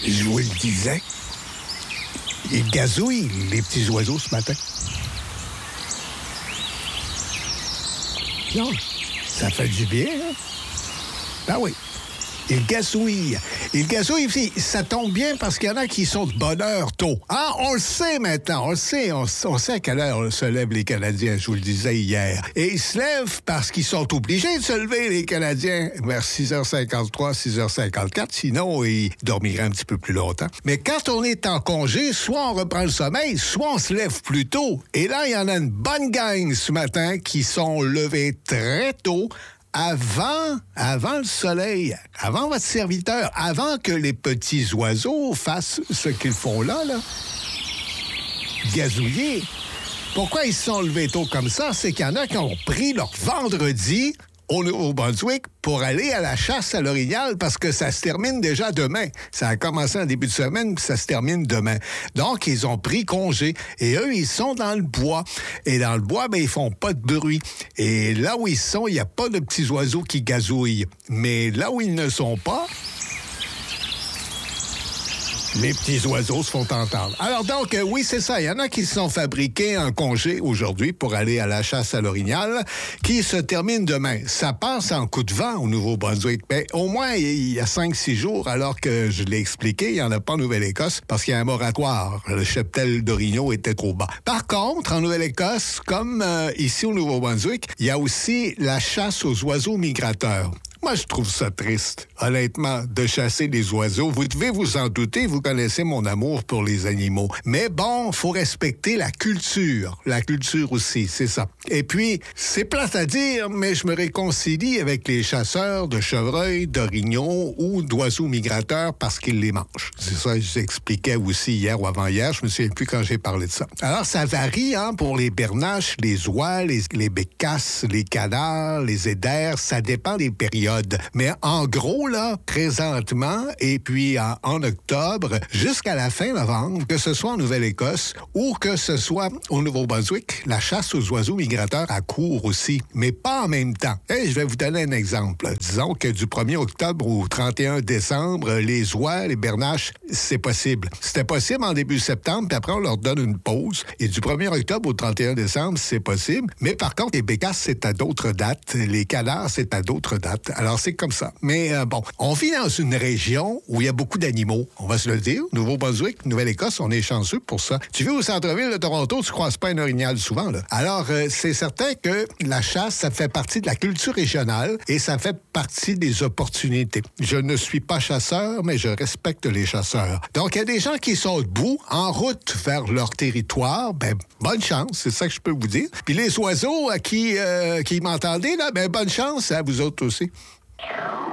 Je vous le disais. Ils gazouillent, les petits oiseaux, ce matin. Non, ça fait du bien, hein? Ben oui. Ils gazouillent. Ils gazouillent, puis ça tombe bien parce qu'il y en a qui sont de bonne heure tôt. Ah, on le sait maintenant, on le sait. On sait à quelle heure se lèvent les Canadiens, je vous le disais hier. Et ils se lèvent parce qu'ils sont obligés de se lever, les Canadiens, vers 6h53, 6h54. Sinon, ils dormiraient un petit peu plus longtemps. Mais quand on est en congé, soit on reprend le sommeil, soit on se lève plus tôt. Et là, il y en a une bonne gang ce matin qui sont levés très tôt, avant le soleil, avant votre serviteur, avant que les petits oiseaux fassent ce qu'ils font là. Gazouiller. Pourquoi ils se sont levés tôt comme ça? C'est qu'il y en a qui ont pris leur vendredi au Nouveau-Brunswick pour aller à la chasse à l'orignal parce que ça se termine déjà demain. Ça a commencé en début de semaine, puis ça se termine demain. Donc, ils ont pris congé. Et eux, ils sont dans le bois. Et dans le bois, ben, ils font pas de bruit. Et là où ils sont, il n'y a pas de petits oiseaux qui gazouillent. Mais là où ils ne sont pas, les petits oiseaux se font entendre. Alors donc, oui, c'est ça. Il y en a qui se sont fabriqués un congé aujourd'hui pour aller à la chasse à l'orignal qui se termine demain. Ça passe en coup de vent au Nouveau-Brunswick. Mais au moins, il y a 5-6 jours, alors que je l'ai expliqué, il n'y en a pas en Nouvelle-Écosse parce qu'il y a un moratoire. Le cheptel d'orignaux était trop bas. Par contre, en Nouvelle-Écosse, comme ici au Nouveau-Brunswick, il y a aussi la chasse aux oiseaux migrateurs. Moi, je trouve ça triste, honnêtement, de chasser des oiseaux. Vous devez vous en douter, vous connaissez mon amour pour les animaux. Mais bon, faut respecter la culture. La culture aussi, c'est ça. Et puis, c'est plate à dire, mais je me réconcilie avec les chasseurs de chevreuils, d'orignaux ou d'oiseaux migrateurs parce qu'ils les mangent. C'est ça que j'expliquais aussi hier ou avant-hier. Je me souviens plus quand j'ai parlé de ça. Alors, ça varie, hein, pour les bernaches, les oies, les bécasses, les canards, les éders. Ça dépend des périodes. Mais en gros, là, présentement, et puis en octobre, jusqu'à la fin novembre, que ce soit en Nouvelle-Écosse ou que ce soit au Nouveau-Brunswick, la chasse aux oiseaux migrateurs a cours aussi, mais pas en même temps. Et je vais vous donner un exemple. Disons que du 1er octobre au 31 décembre, les oies, les bernaches, c'est possible. C'était possible en début septembre, puis après, on leur donne une pause. Et du 1er octobre au 31 décembre, c'est possible. Mais par contre, les bécasses, c'est à d'autres dates. Les canards, c'est à d'autres dates. Alors, c'est comme ça. Mais bon, on vit dans une région où il y a beaucoup d'animaux. On va se le dire. Nouveau-Brunswick, Nouvelle-Écosse, on est chanceux pour ça. Tu vas au centre-ville de Toronto, tu ne croises pas un orignal souvent, là. Alors, c'est certain que la chasse, ça fait partie de la culture régionale et ça fait partie des opportunités. Je ne suis pas chasseur, mais je respecte les chasseurs. Donc, il y a des gens qui sont debout, en route vers leur territoire. Ben, bonne chance, c'est ça que je peux vous dire. Puis les oiseaux qui m'entendez, là, ben, bonne chance à vous autres aussi.